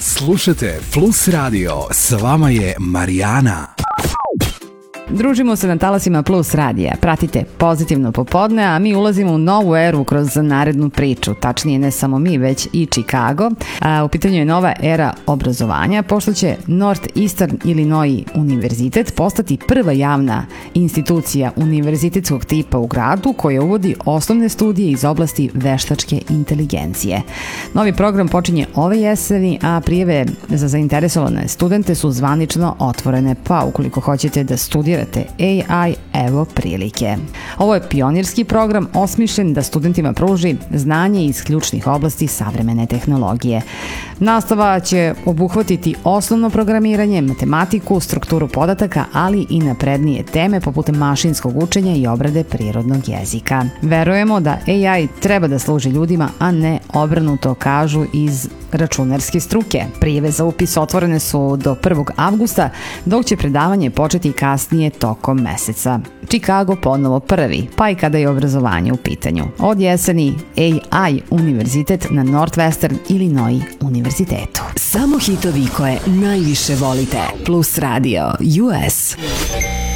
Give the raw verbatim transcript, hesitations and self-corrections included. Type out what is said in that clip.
Slušajte Plus Radio, s vama je Marijana. Družimo se na talasima Plus radija. Pratite Pozitivno popodne, a mi ulazimo u novu eru kroz narednu priču. Tačnije ne samo mi, već i Chicago. A, u pitanju je nova era obrazovanja, pošto će Northeastern Illinois univerzitet postati prva javna institucija univerzitetskog tipa u gradu koja uvodi osnovne studije iz oblasti veštačke inteligencije. Novi program počinje ove jeseni, a prijave za zainteresovane studente su zvanično otvorene, pa ukoliko hoćete da studirate A I, evo prilike. Ovo je pionirski program osmišljen da studentima pruži znanje iz ključnih oblasti savremene tehnologije. Nastava će obuhvatiti osnovno programiranje, matematiku, strukturu podataka, ali i naprednije teme poput mašinskog učenja i obrade prirodnog jezika. Verujemo da A I treba da služi ljudima, a ne obrnuto, kažu iz računarske struke. Prijave za upis otvorene su do prvog avgusta, dok će predavanje početi kasnije tokom meseca. Chicago ponovo prvi, pa i kada je obrazovanje u pitanju. Od jeseni A I univerzitet na Northwestern Illinois univerzitetu. Samo hitovi koje najviše volite. Plus Radio U S.